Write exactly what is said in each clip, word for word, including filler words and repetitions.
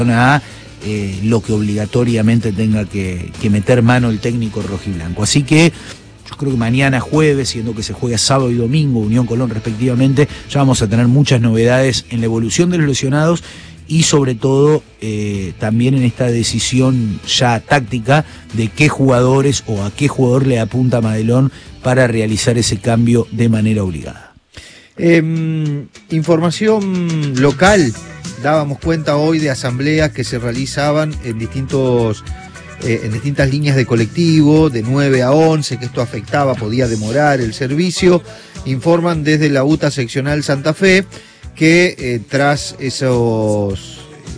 a eh, lo que obligatoriamente tenga que, que meter mano el técnico rojiblanco. Así que yo creo que mañana jueves, siendo que se juega sábado y domingo, Unión Colón respectivamente, ya vamos a tener muchas novedades en la evolución de los lesionados y sobre todo eh, también en esta decisión ya táctica de qué jugadores o a qué jugador le apunta Madelón para realizar ese cambio de manera obligada. Eh, información local. Dábamos cuenta hoy de asambleas que se realizaban en distintos eh, en distintas líneas de colectivo, de nueve a once, que esto afectaba, podía demorar el servicio. Informan desde la UTA seccional Santa Fe que eh, tras esos,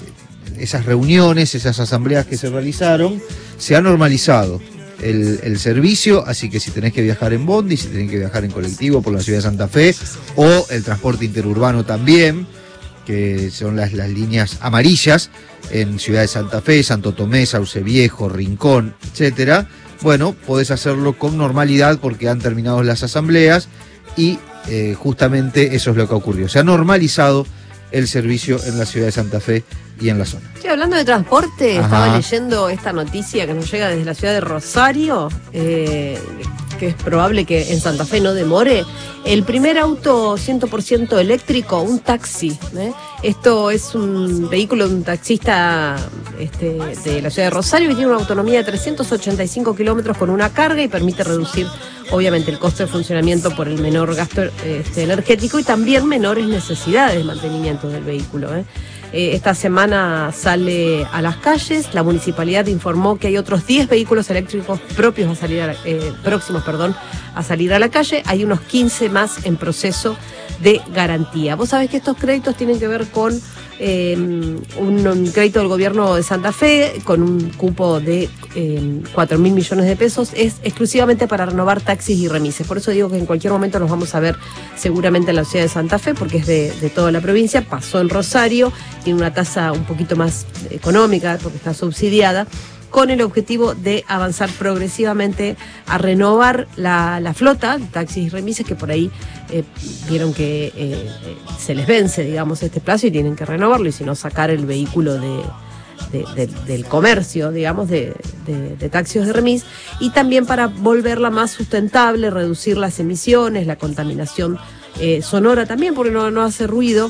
esas reuniones, esas asambleas que se realizaron, se ha normalizado el, el servicio, así que si tenés que viajar en bondi, si tenés que viajar en colectivo por la ciudad de Santa Fe, o el transporte interurbano también, que son las, las líneas amarillas en Ciudad de Santa Fe, Santo Tomé, Sauce Viejo, Rincón, etcétera. Bueno, podés hacerlo con normalidad porque han terminado las asambleas y eh, justamente eso es lo que ocurrió. Se ha normalizado el servicio en la ciudad de Santa Fe y en la zona. Sí, hablando de transporte, Ajá. Estaba leyendo esta noticia que nos llega desde la ciudad de Rosario, eh, que es probable que en Santa Fe no demore. El primer auto cien por ciento eléctrico, un taxi. ¿eh? Esto es un vehículo de un taxista este, de la ciudad de Rosario que tiene una autonomía de trescientos ochenta y cinco kilómetros con una carga y permite reducir, obviamente, el costo de funcionamiento por el menor gasto este, energético y también menores necesidades de mantenimiento del vehículo. ¿eh? Eh, esta semana sale a las calles. La municipalidad informó que hay otros diez vehículos eléctricos propios a salir a la, eh, próximos perdón, a salir a la calle. Hay unos quince más en proceso de garantía. Vos sabés que estos créditos tienen que ver con eh, un, un crédito del gobierno de Santa Fe con un cupo de eh, cuatro mil millones de pesos. Es exclusivamente para renovar taxis y remises. Por eso digo que en cualquier momento los vamos a ver seguramente en la ciudad de Santa Fe, porque es de, de toda la provincia. Pasó en Rosario, tiene una tasa un poquito más económica porque está subsidiada, con el objetivo de avanzar progresivamente a renovar la, la flota, taxis y remises, que por ahí eh, vieron que eh, se les vence, digamos, este plazo y tienen que renovarlo, y si no, sacar el vehículo de, de, de, del comercio, digamos, de, de, de taxis de remis, y también para volverla más sustentable, reducir las emisiones, la contaminación eh, sonora también, porque no, no hace ruido.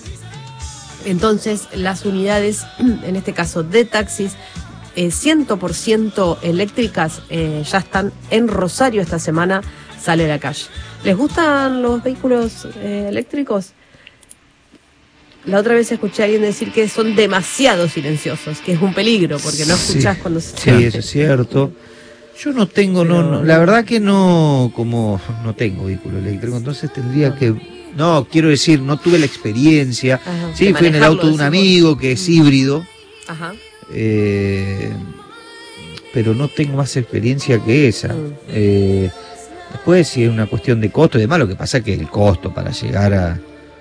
Entonces, las unidades, en este caso de taxis, Eh, cien por ciento eléctricas eh, ya están en Rosario. Esta semana sale a la calle. ¿Les gustan los vehículos eh, eléctricos? La otra vez escuché a alguien decir que son demasiado silenciosos, que es un peligro porque no escuchás sí, cuando se Sí, eso es cierto. Yo no tengo, Pero... no, no, la verdad que no, como no tengo vehículo eléctrico, entonces tendría no. que, no, quiero decir, no tuve la experiencia. Ajá, sí, fui en el auto de un amigo que es híbrido. Ajá. Eh, pero no tengo más experiencia que esa. Mm. Eh, después, si es una cuestión de costo y demás, lo que pasa es que el costo para llegar a,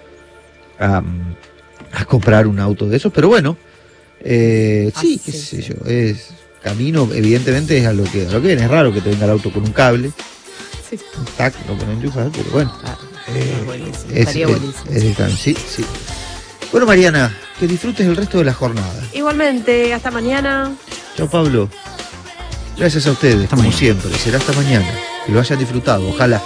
a, a comprar un auto de esos, pero bueno, eh, ah, sí, qué sí, sé sí. yo, es camino, evidentemente es a lo que, a lo que viene. Es raro que te venga el auto con un cable, sí. un tac, lo que no enchufas, pero bueno. Ah, eh, buenísimo. Es, Estaría es, buenísimo. Es, es, sí, sí. Bueno, Mariana, que disfrutes el resto de la jornada. Igualmente, hasta mañana. Chao, Pablo. Gracias a ustedes, hasta como mañana. Siempre. Será hasta mañana. Que lo hayan disfrutado, ojalá.